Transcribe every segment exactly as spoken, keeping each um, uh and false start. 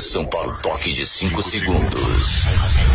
Atenção para o toque de cinco segundos.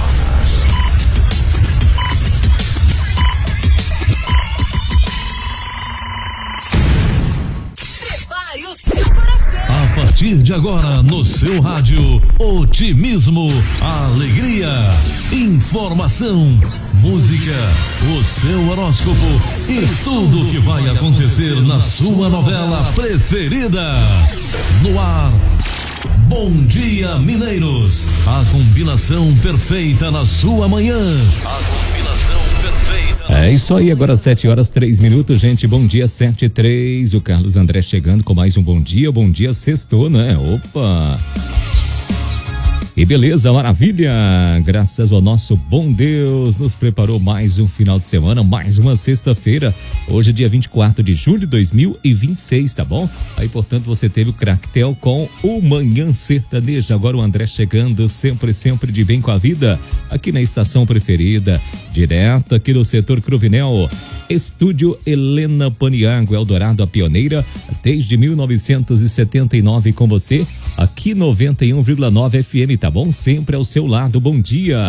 Prepare o seu coração. A partir de agora, no seu rádio, otimismo, alegria, informação, música, o seu horóscopo e tudo o que vai acontecer na sua novela preferida. No ar, Bom Dia Mineiros, a combinação perfeita na sua manhã. A combinação perfeita. É isso aí, agora sete horas três minutos, gente. Bom dia, sete e três. O Carlos André chegando com mais um bom dia. Bom dia, sextou, né? Opa! E beleza, maravilha! Graças ao nosso bom Deus, nos preparou mais um final de semana, mais uma sexta-feira. Hoje é dia vinte e quatro de julho de dois mil e vinte e seis, tá bom? Aí, portanto, você teve o Cractel com o Manhã Sertaneja. Agora o André chegando, sempre, sempre de bem com a vida, aqui na estação preferida, direto aqui no setor Cruvinel. Estúdio Helena Paniago, Eldorado, a pioneira, desde mil novecentos e setenta e nove com você, aqui noventa e um vírgula nove F M, tá bom? Sempre ao seu lado, bom dia!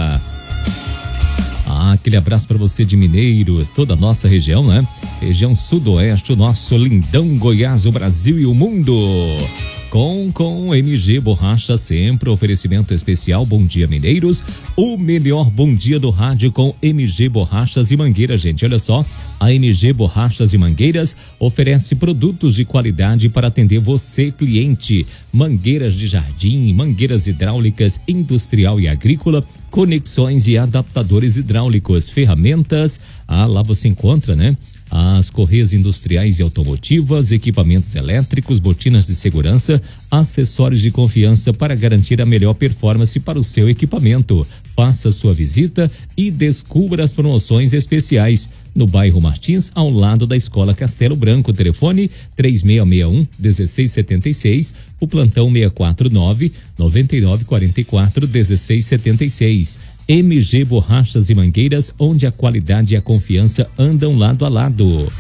Ah, aquele abraço para você de Mineiros, toda a nossa região, né? Região sudoeste, o nosso lindão Goiás, o Brasil e o mundo. Com, com M G Borracha, sempre oferecimento especial. Bom dia, Mineiros. O melhor bom dia do rádio com M G Borrachas e Mangueiras, gente. Olha só, a M G Borrachas e Mangueiras oferece produtos de qualidade para atender você, cliente. Mangueiras de jardim, mangueiras hidráulicas, industrial e agrícola, conexões e adaptadores hidráulicos, ferramentas. Ah, lá você encontra, né? As correias industriais e automotivas, equipamentos elétricos, botinas de segurança, acessórios de confiança para garantir a melhor performance para o seu equipamento. Faça sua visita e descubra as promoções especiais. No bairro Martins, ao lado da Escola Castelo Branco. Telefone três seis seis um, um seis sete seis, o plantão seis quatro nove, nove nove quatro quatro, um seis sete seis. M G Borrachas e Mangueiras, onde a qualidade e a confiança andam lado a lado.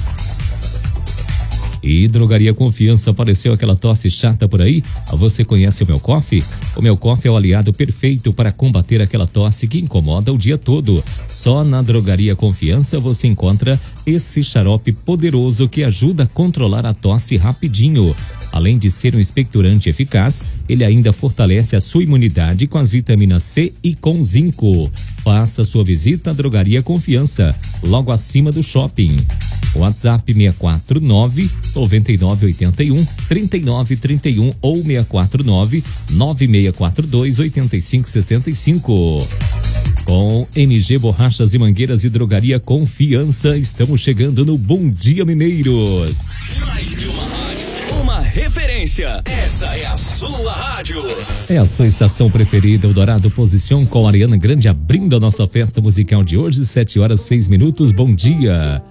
E Drogaria Confiança, apareceu aquela tosse chata por aí? Você conhece o Meu Coffee? O Meu Coffee é o aliado perfeito para combater aquela tosse que incomoda o dia todo. Só na Drogaria Confiança você encontra esse xarope poderoso que ajuda a controlar a tosse rapidinho. Além de ser um expectorante eficaz, ele ainda fortalece a sua imunidade com as vitaminas C e com zinco. Faça sua visita à Drogaria Confiança, logo acima do shopping. WhatsApp seis quatro nove, nove nove oito um, três nove três um ou seis quatro nove, nove seis quatro dois, oito cinco seis cinco. Com M G Borrachas e Mangueiras e Drogaria Confiança, estamos chegando no Bom Dia Mineiros. Mais de uma rádio, uma referência. Essa é a sua rádio. É a sua estação preferida, Eldorado Posição, com a Ariana Grande abrindo a nossa festa musical de hoje, sete horas seis minutos. Bom dia.